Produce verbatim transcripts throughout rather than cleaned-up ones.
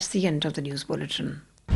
That's the end of the news bulletin.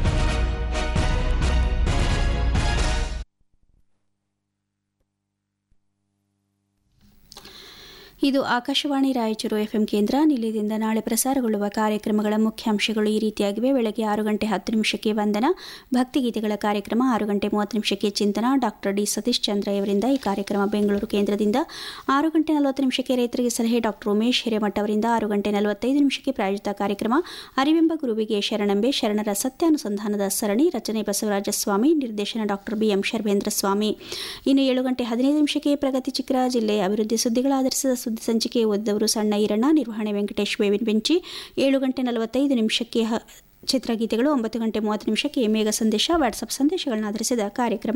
ಇದು Akashvani Raichur FM ಕೇಂದ್ರ. ನಿಲಯದಿಂದ ನಾಳೆ ಪ್ರಸಾರಗೊಳ್ಳುವ ಕಾರ್ಯಕ್ರಮಗಳ ಮುಖ್ಯಾಂಶಗಳು ಈ ರೀತಿಯಾಗಿವೆ. ಬೆಳಗ್ಗೆ ಆರು ಗಂಟೆ ಹತ್ತು ನಿಮಿಷಕ್ಕೆ ವಂದನ ಭಕ್ತಿಗೀತೆಗಳ ಕಾರ್ಯಕ್ರಮ, ಆರು ಗಂಟೆ ಮೂವತ್ತು ನಿಮಿಷಕ್ಕೆ ಚಿಂತನ ಡಾಕ್ಟರ್ ಡಿ ಸತೀಶ್ ಚಂದ್ರ ಅವರಿಂದ. ಈ ಕಾರ್ಯಕ್ರಮ ಬೆಂಗಳೂರು ಕೇಂದ್ರದಿಂದ. ಆರು ಗಂಟೆ ನಲವತ್ತು ನಿಮಿಷಕ್ಕೆ ರೈತರಿಗೆ ಸಲಹೆ ಡಾಕ್ಟರ್ ಉಮೇಶ್ ಹಿರೇಮಠ ಅವರಿಂದ. ಆರು ಗಂಟೆ ನಲವತ್ತೈದು ನಿಮಿಷಕ್ಕೆ ಪ್ರಾಯೋಜಿತ ಕಾರ್ಯಕ್ರಮ ಅರಿವೆಂಬ ಗುರುವಿಗೆ ಶರಣಂಬೆ, ಶರಣರ ಸತ್ಯಾನುಸಂಧಾನದ ಸರಣಿ, ರಚನೆ ಬಸವರಾಜ ಸ್ವಾಮಿ, ನಿರ್ದೇಶನ ಡಾಕ್ಟರ್ ಬಿ ಎಂ ಶರ್ವೇಂದ್ರ ಸ್ವಾಮಿ. ಇನ್ನು ಏಳು ಗಂಟೆ ಹದಿನೈದು ನಿಮಿಷಕ್ಕೆ ಪ್ರಗತಿ ಚಿತ್ರ ಜಿಲ್ಲೆಯ ಅಭಿವೃದ್ಧಿ ಸುದ್ದಿಗಳ ಆಧರಿಸಿದ ಸುದ್ದಿ ಸಂಚಿಕೆ ಓದಿದವರು ಸಣ್ಣ ಈರಣ್ಣ, ನಿರ್ವಹಣೆ ವೆಂಕಟೇಶ್ ಬೇವಿನ ಬೆಂಚಿ. ಏಳು ಗಂಟೆ ನಲವತ್ತೈದು ನಿಮಿಷಕ್ಕೆ ಚಿತ್ರಗೀತೆಗಳು. ಒಂಬತ್ತು ಗಂಟೆ ಮೂವತ್ತು ನಿಮಿಷಕ್ಕೆ ಮೇಘ ಸಂದೇಶ, ವಾಟ್ಸಪ್ ಸಂದೇಶಗಳನ್ನು ಆಧರಿಸಿದ ಕಾರ್ಯಕ್ರಮ.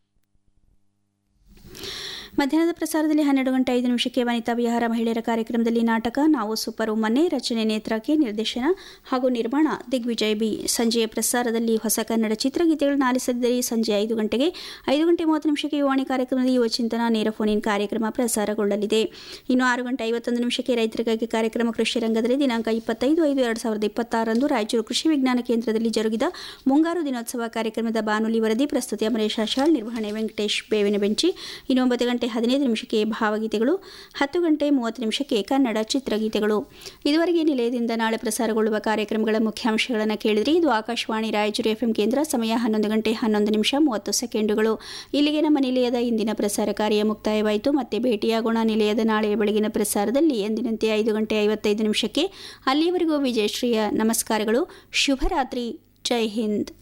ಮಧ್ಯಾಹ್ನದ ಪ್ರಸಾರದಲ್ಲಿ ಹನ್ನೆರಡು ಗಂಟೆ ಐದು ನಿಮಿಷಕ್ಕೆ ವನಿತಾ ವಿಹಾರ ಮಹಿಳೆಯರ ಕಾರ್ಯಕ್ರಮದಲ್ಲಿ ನಾಟಕ ನಾವು ಸೂಪರ್ ವುಮನ್ನೇ, ರಚನೆ ನೇತ್ರಕ್ಕೆ, ನಿರ್ದೇಶನ ಹಾಗೂ ನಿರ್ಮಾಣ ದಿಗ್ವಿಜಯ್ ಬಿ. ಸಂಜೆಯ ಪ್ರಸಾರದಲ್ಲಿ ಹೊಸ ಕನ್ನಡ ಚಿತ್ರಗೀತೆಗಳನ್ನು ಆಲಿಸಿದರೆ ಸಂಜೆ ಐದು ಗಂಟೆಗೆ ಐದು ಗಂಟೆ ಮೂವತ್ತು ನಿಮಿಷಕ್ಕೆ ಯುವಾಣಿ ಕಾರ್ಯಕ್ರಮದಲ್ಲಿ ಯುವ ಚಿಂತನ ನೇರ ಫೋನ್ ಇನ್ ಕಾರ್ಯಕ್ರಮ ಪ್ರಸಾರಗೊಳ್ಳಲಿದೆ. ಇನ್ನು ಆರು ಗಂಟೆ ಐವತ್ತೊಂದು ನಿಮಿಷಕ್ಕೆ ರೈತರಿಗಾಗಿ ಕಾರ್ಯಕ್ರಮ ಕೃಷಿ ರಂಗದಲ್ಲಿ ದಿನಾಂಕ ಇಪ್ಪತ್ತೈದು ಐದು ಎರಡು ಸಾವಿರದ ಇಪ್ಪತ್ತಾರರಂದು ರಾಯಚೂರು ಕೃಷಿ ವಿಜ್ಞಾನ ಕೇಂದ್ರದಲ್ಲಿ ಜರುಗಿದ ಮುಂಗಾರು ದಿನೋತ್ಸವ ಕಾರ್ಯಕ್ರಮದ ಬಾನುಲಿ ವರದಿ. ಪ್ರಸ್ತುತಿ ಅಮರೇಶ್ ಆಶಾಳ್, ನಿರ್ವಹಣೆ ವೆಂಕಟೇಶ್ ಬೇವಿನ ಬೆಂಚಿ. ಇನ್ನು ಒಂಬತ್ತು ಗಂಟೆ ಹದಿನೈದು ನಿಮಿಷಕ್ಕೆ ಭಾವಗೀತೆಗಳು, ಹತ್ತು ಗಂಟೆ ಮೂವತ್ತು ನಿಮಿಷಕ್ಕೆ ಕನ್ನಡ ಚಿತ್ರಗೀತೆಗಳು. ಇದುವರೆಗೆ ನಿಲಯದಿಂದ ನಾಳೆ ಪ್ರಸಾರಗೊಳ್ಳುವ ಕಾರ್ಯಕ್ರಮಗಳ ಮುಖ್ಯಾಂಶಗಳನ್ನು ಕೇಳಿದ್ರಿ. ಇದು ಆಕಾಶವಾಣಿ ರಾಯಚೂರು ಎಫ್ಎಂ ಕೇಂದ್ರ. ಸಮಯ ಹನ್ನೊಂದು ಗಂಟೆ ಹನ್ನೊಂದು ನಿಮಿಷ ಮೂವತ್ತು ಸೆಕೆಂಡುಗಳು. ಇಲ್ಲಿಗೆ ನಮ್ಮ ನಿಲಯದ ಇಂದಿನ ಪ್ರಸಾರ ಕಾರ್ಯ ಮುಕ್ತಾಯವಾಯಿತು. ಮತ್ತೆ ಭೇಟಿಯಾಗೋಣ ನಿಲಯದ ನಾಳೆಯ ಬೆಳಗಿನ ಪ್ರಸಾರದಲ್ಲಿ ಎಂದಿನಂತೆ ಐದು ಗಂಟೆ ಐವತ್ತೈದು ನಿಮಿಷಕ್ಕೆ. ಅಲ್ಲಿಯವರೆಗೂ ವಿಜಯಶ್ರೀಯ ನಮಸ್ಕಾರಗಳು. ಶುಭರಾತ್ರಿ. ಜೈ ಹಿಂದ್.